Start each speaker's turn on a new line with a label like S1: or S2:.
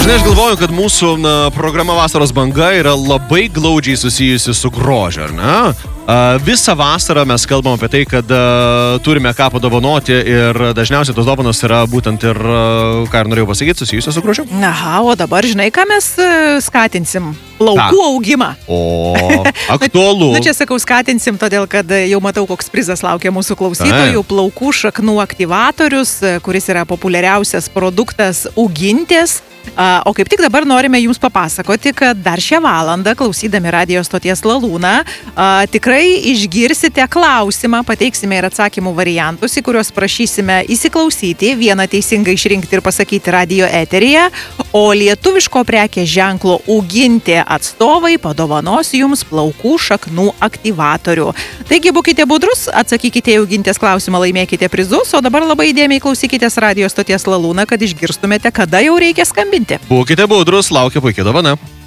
S1: Žinai, aš galvoju, kad mūsų programa Vasaros banga yra labai glaudžiai susijusi su grožiu, ar ne? Visą vasarą mes kalbam apie tai, kad turime ką padovanoti ir dažniausiai tos dovanos yra būtent ir, ką ir norėjau pasakyti, susijusios su grožiu.
S2: Aha, o dabar žinai, ką mes skatinsim? Plaukų augimą.
S1: O, aktualu.
S2: Na čia sakau, skatinsim, todėl kad jau matau, koks prizas laukia mūsų klausytojų. Plaukų šaknų aktyvatorius, kuris yra populiariausias produktas Ugintės. O kaip tik dabar norime jums papasakoti, kad dar šią valandą, klausydami radijo stoties Lalūną, tikrai išgirsite klausimą, pateiksime ir atsakymų variantus, į kuriuos prašysime įsiklausyti, vieną teisingą išrinkti ir pasakyti radijo eteryje, o lietuviško prekės ženklo Ugintė atstovai padovanos jums plaukų šaknų aktyvatorių. Taigi būkite budrus, atsakykite į Ugintės klausimą, laimėkite prizus, o dabar labai įdėmiai klausykitės radijo stoties Lalūną, kad išgirstumėte, kada jau reikia skambinti.
S1: Būkite budrus, laukia puikia dovana.